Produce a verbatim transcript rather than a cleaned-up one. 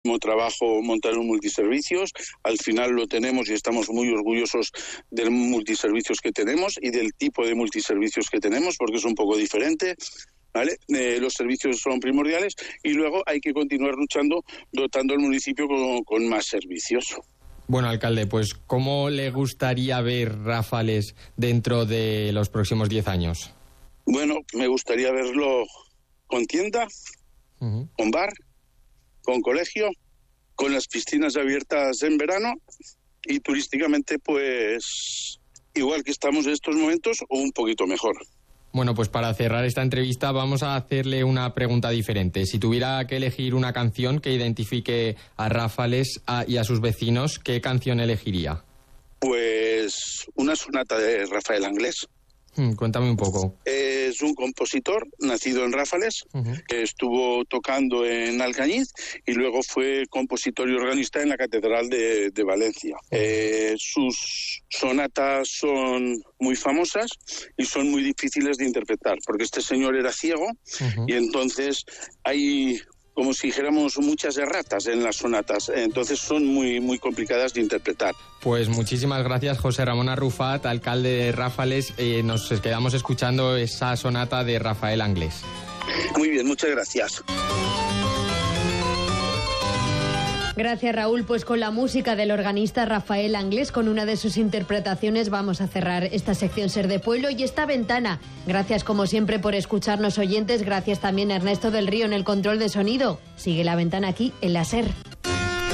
muchísimo trabajo montar un multiservicios. Al final lo tenemos y estamos muy orgullosos del multiservicios que tenemos y del tipo de multiservicios que tenemos, porque es un poco diferente. ¿Vale? Eh, los servicios son primordiales y luego hay que continuar luchando, dotando al municipio con, con más servicios. Bueno, alcalde, pues ¿cómo le gustaría ver Ráfales dentro de los próximos diez años? Bueno, me gustaría verlo con tienda, uh-huh. con bar, con colegio, con las piscinas abiertas en verano y turísticamente, pues, igual que estamos en estos momentos o un poquito mejor. Bueno, pues para cerrar esta entrevista vamos a hacerle una pregunta diferente. Si tuviera que elegir una canción que identifique a Ráfales a, y a sus vecinos, ¿qué canción elegiría? Pues una sonata de Rafael Anglés. Hmm, cuéntame un poco. Es un compositor nacido en Ráfales, uh-huh. que estuvo tocando en Alcañiz y luego fue compositor y organista en la Catedral de, de Valencia. Uh-huh. Eh, sus sonatas son muy famosas y son muy difíciles de interpretar, porque este señor era ciego uh-huh. y entonces hay, como si dijéramos, muchas erratas en las sonatas, entonces son muy, muy complicadas de interpretar. Pues muchísimas gracias, José Ramón Arrufat, alcalde de Ráfales. Eh, nos quedamos escuchando esa sonata de Rafael Anglés. Muy bien, muchas gracias. Gracias, Raúl. Pues con la música del organista Rafael Anglés, con una de sus interpretaciones, vamos a cerrar esta sección Ser de Pueblo y esta ventana. Gracias, como siempre, por escucharnos, oyentes. Gracias también a Ernesto del Río en el control de sonido. Sigue la ventana aquí en la SER.